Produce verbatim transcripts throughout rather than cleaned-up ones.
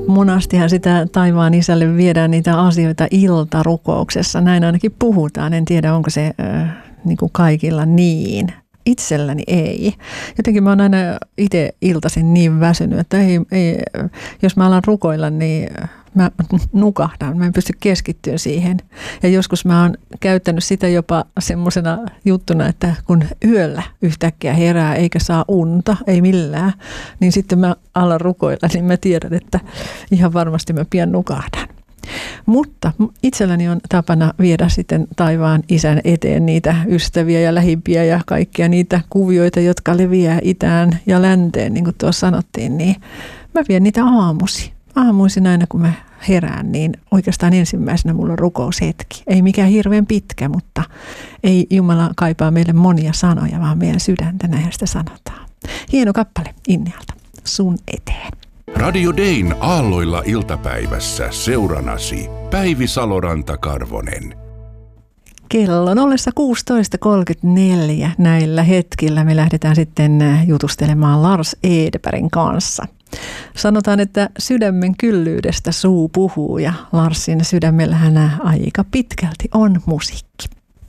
Monastihan sitä taivaan isälle viedään niitä asioita iltarukouksessa. Näin ainakin puhutaan. En tiedä, onko se äh, niin kuin kaikilla niin. Itselläni ei. Jotenkin mä oon aina itse iltaisin niin väsynyt, että ei, ei, jos mä alan rukoilla, niin mä nukahdan. Mä en pysty keskittyä siihen. Ja joskus mä oon käyttänyt sitä jopa semmoisena juttuna, että kun yöllä yhtäkkiä herää eikä saa unta, ei millään, niin sitten mä alan rukoilla, niin mä tiedän, että ihan varmasti mä pian nukahdan. Mutta itselläni on tapana viedä sitten taivaan isän eteen niitä ystäviä ja lähimpiä ja kaikkia niitä kuvioita, jotka leviää itään ja länteen, niin kuin tuossa sanottiin, niin mä vien niitä aamusi. Aamuisin aina kun mä herään, niin oikeastaan ensimmäisenä mulla on rukoushetki. Ei mikään hirveän pitkä, mutta ei Jumala kaipaa meille monia sanoja, vaan meidän sydäntä, näinhän sitä sanotaan. Hieno kappale Innialta, Sun eteen. Radio Dayn aalloilla iltapäivässä seuranasi Päivi Saloranta-Karvonen. Kello on ollessa kuusitoista kolmekymmentäneljä näillä hetkillä me lähdetään sitten jutustelemaan Lars Edbergin kanssa. Sanotaan, että sydämen kyllyydestä suu puhuu ja Larsin sydämellähän aika pitkälti on musiikki.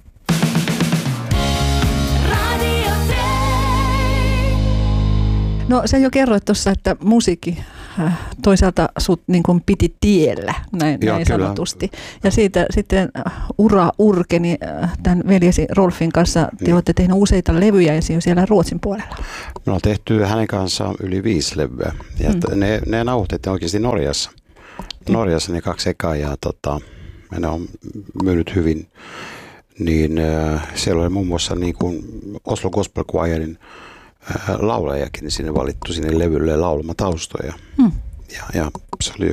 No sä jo kerroit tuossa, että musiikki toisaalta sut niin kuin piti tiellä, näin, Joo, näin kyllä. sanotusti. Ja siitä sitten ura urkeni tämän veljesi Rolfin kanssa. Te olette tehneet useita levyjä ja siellä Ruotsin puolella. Me on tehty hänen kanssaan yli viisi levyä. Ja mm. ne, ne nauhoitettiin oikeasti Norjassa. Norjassa ne kaksi ekaa ja tota, ne on myynyt hyvin. Niin äh, siellä oli muun muassa niin kuin Oslo Gospel Choirin laulajakin niin sinne valittu sinne levylle laulamaan taustoja. Hmm. Ja, ja se oli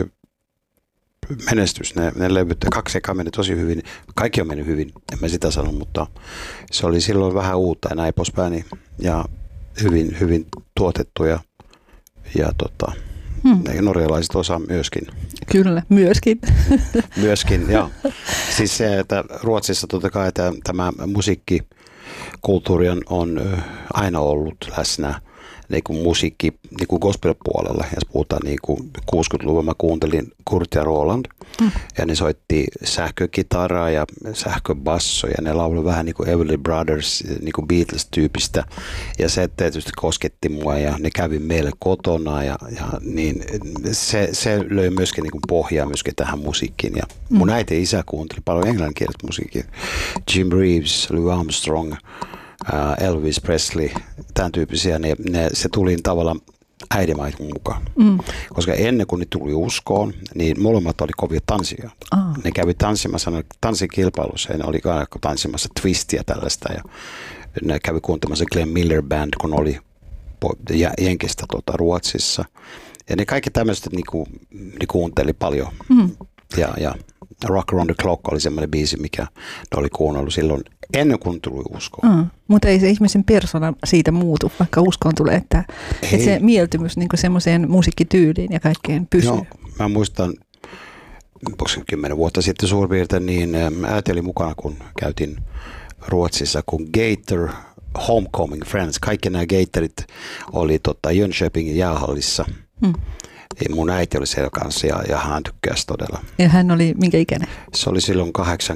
menestys. Ne, ne levyt, kaksi ekaa meni tosi hyvin. Kaikki on mennyt hyvin, en mä sitä sano, mutta se oli silloin vähän uutta ja näin poispäin. Ja hyvin, hyvin tuotettu ja, ja tota, hmm. norjalaiset osaa myöskin. Kyllä, myöskin. myöskin, joo. Siis se, että Ruotsissa totta kai että tämä musiikki kulttuuri on aina ollut läsnä niin kuin musiikki niin kuin gospel-puolella. Jos puhutaan niin kuin kuusikymmentäluvulla, mä kuuntelin Kurt ja Roland mm. ja ne soitti sähkökitaraa ja sähköbasso ja ne lauloi vähän niin kuin Everly Brothers, niin kuin Beatles-tyypistä ja se tietysti kosketti mua ja ne kävi meille kotona ja, ja niin se, se löi myöskin niin kuin pohjaa myöskin tähän musiikkiin ja mun mm. äiti ja isä kuunteli paljon englanninkielistä musiikkia. Jim Reeves, Louis Armstrong, Elvis Presley, tämän tyyppisiä, ne, ne, se tuli tavallaan äidinmaidon mukaan. Mm. Koska ennen kuin ne tuli uskoon, niin molemmat oli kovia tanssijoita. Ah. Ne kävi tanssimassa tanssikilpailussa ja ne oli tanssimassa twistiä tällaista ja ne kävi kuuntelemassa Glenn Miller Band, kun oli Jenkistä tuota, Ruotsissa. Ja ne kaikki tämmöiset niinku, ne kuunteli paljon. Mm. Ja, ja Rock Around the Clock oli semmoinen biisi, mikä ne oli kuunnellut silloin ennen kuin tuli uskoon. Mm, mutta ei se ihmisen persona siitä muutu, vaikka uskoon tulee, että, että se mieltymys niin semmoiseen musiikkityyliin ja kaikkeen pysyy. Joo, mä muistan kymmenen vuotta sitten suurin piirtein, niin äiti oli mukana, kun käytiin Ruotsissa, kun Gator Homecoming Friends, kaikki nämä Gatorit oli tota, Jönköpingin jäähallissa. Mm. Mun äiti oli siellä kanssa ja, ja hän tykkäsi todella. Ja hän oli minkä ikäinen? Se oli silloin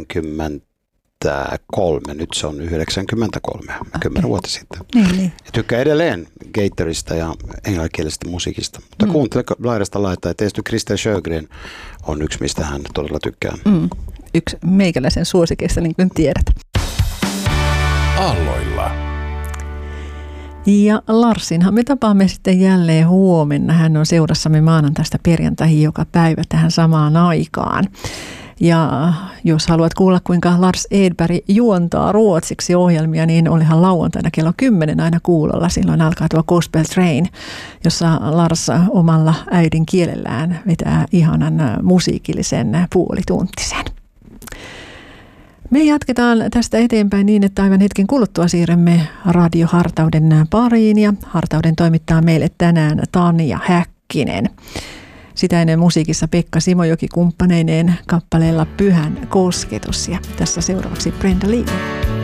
kahdeksankymmentäkolme, nyt se on yhdeksänkymmentäkolme, okay. kymmenen vuotta sitten. Niin, niin. Ja tykkää edelleen Gatorista ja englanninkielisestä musiikista. Mutta mm. kuuntele laidasta laittaa, että tietysti Kristel Sjögren on yksi, mistä hän todella tykkää. Mm. Yksi meikäläisen suosikeista, niin kuin tiedät. Aalloilla. Ja Larsinhan me tapaamme sitten jälleen huomenna. Hän on seurassamme maanantaista perjantaihin joka päivä tähän samaan aikaan. Ja jos haluat kuulla, kuinka Lars Edberg juontaa ruotsiksi ohjelmia, niin olihan lauantaina kello kymmenen aina kuulolla. Silloin alkaa tuo Gospel Train, jossa Lars omalla äidinkielellään vetää ihanan musiikillisen puolituntisen. Me jatketaan tästä eteenpäin niin, että aivan hetken kuluttua siirrymme Radio Hartauden pariin ja Hartauden toimittaa meille tänään Tanja Häkkinen. Sitä ennen musiikissa Pekka Simojoki kumppaneineen kappaleella Pyhän kosketus ja tässä seuraavaksi Brenda Lee.